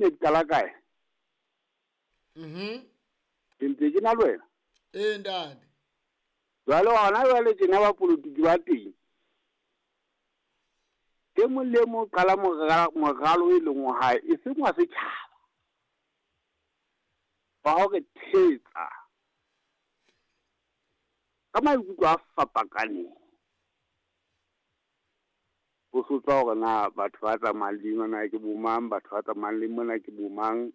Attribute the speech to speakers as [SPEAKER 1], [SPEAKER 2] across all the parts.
[SPEAKER 1] ne ke qala kae ke ntse ke na le wena
[SPEAKER 2] ntate
[SPEAKER 1] jwale hona jwale tjena ba politiki ba teng ke mo le mo qala moralo e leng wa hae e seng wa setjhaba ba ho ke thetsa ka maikutlo a fapakaneng bo sotla hore na batho ba tsamayang le mona ke bomang batho ba tsamayang le mona ke bomang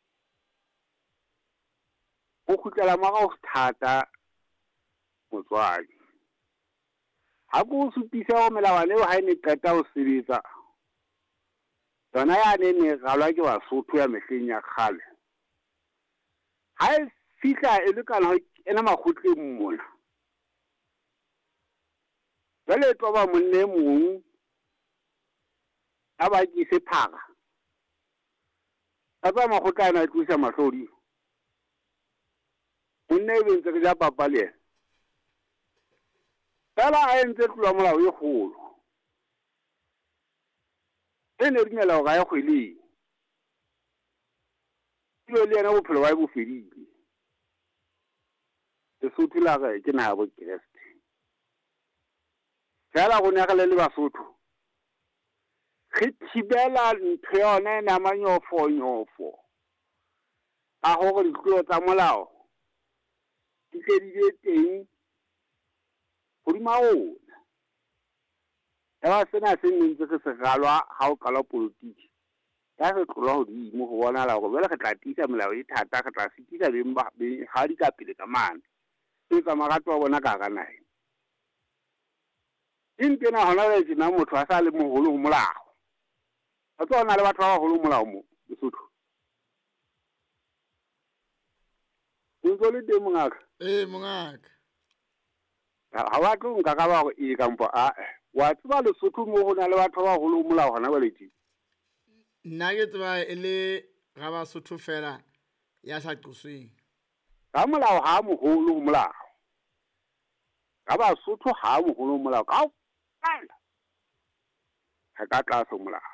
[SPEAKER 1] o kgutlela morao thata motswadi ha go supisa ho melawana eo ha e ne qeta ho sebetsa yona ya ne ralwa ke Basotho ya mehleng ya kgale ha e fihla e le kana ena makgotleng mona jwale toba monne mong a ba ke sephara a ba makgotla ana tlisa mahlodi monne e bentse ke ja papa le tala a entse tlola molao e kgolo e ne dumela hore a kgweleng ile le yena bophelo ba bo fedile Lesotho la ga ke na bo Kreste jala go ne ga le Basotho re thibela ntho yona ena manyofo a gore ditlolo tsa molao di tle di be teng hodima ona ya sena se ntse se se galwa ha o qala politiki ya re tlola hodimo go bona la go bele re tla tisa molao e thata re tla sitisa beng ba ha di ka pele ka mane e tsa magato wa bona ka ga nae intena hona le tsena motho a sa le moholo ho molao a tsona le batho ba baholo molao mo Lesotho ntse le teng mongaka
[SPEAKER 2] mongaka
[SPEAKER 1] ha wa tlo nka ka ba go e kampo a wa tseba Lesotho mo go na le batho ba baholo molao hona ba leti
[SPEAKER 2] nna ke tseba e le ga Basotho fela ya sa qosweng
[SPEAKER 1] ka molao ha moholo ho molao ga Basotho ha moholo molao ka ha ka tlase molao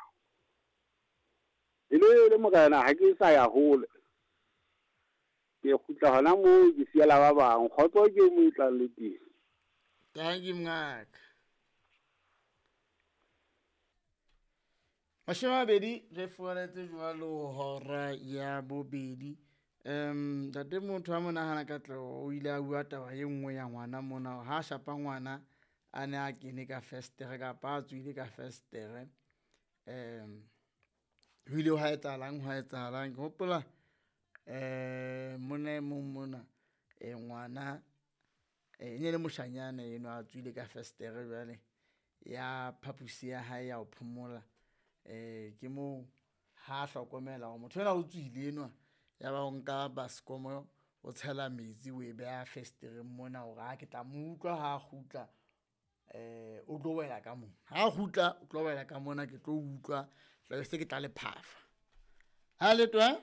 [SPEAKER 1] le mogana ha ke sa ya hole ke khutla hona mo ke siela ba bang khotso ke mo itlang le teng
[SPEAKER 2] thank you mngaka Mashemabedi re fuaretse jwalo hora ya bobedi tate motho a monagana ka tlo o ile a bua taba ye nngwe ya ngwana mona ha shapa ngwana a ne a kene ka festere ka pa tswile ka festere ho ile ha etsahalang ke hopola mona ngwana ne le moshanyana eno a tswile ka festere jwale ya phapusi ya hae ya ho phomola ke mo ha hlokomela go motho ena o tswile enwa ya ba o nka baskomo o tshela metsi o e beha festereng mona hore ha ke tla mo utlwa ha gutla o tlo wela ka mona ha gutla o tlo wela ka mona ke tlo utlwa tla se ke tla le phafa ha le twa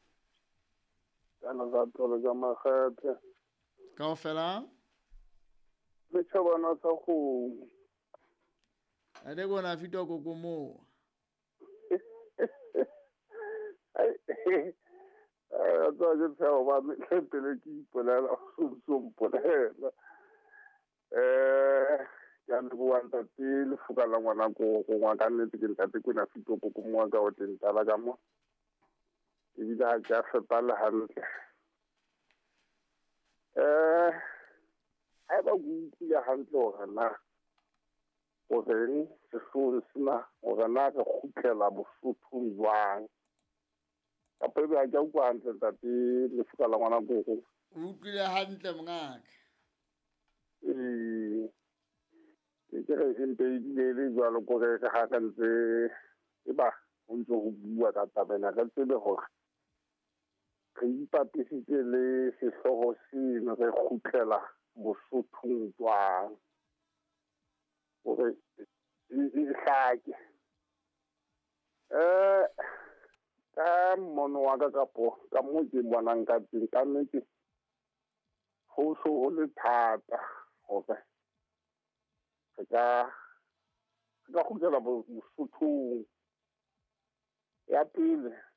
[SPEAKER 3] kana za tolo za makgethe
[SPEAKER 2] kaofela
[SPEAKER 3] le tšhabana sa go
[SPEAKER 2] a de bona fitwa koko mo
[SPEAKER 3] tsa je tsao ba me tele ki polela so polela ya le bua ntate le fuka la ngwana go ngwa ka nnete ke ntate ko na fito koko mo ka o teng tala ka mo e di da ja feta le hantle ha ba go ya hantle hore na o reng se so sina hore na re khutlela Bosotho jwang apa ba ja go antle tate le fuka la ngwana go
[SPEAKER 2] o utlwile hantle mongaka
[SPEAKER 3] ke re empe le jwalo go re ga ka ntse e ba o ntse go bua ka tabena ka tsebe hore re ipapisitse le sehloho seno re khutlela Bosothong jwang gore e hlake ka mmono wa ka kapo ka mo ke bonang ka teng ka nnete go le thata gore re ka khutlela Bosothong ya pele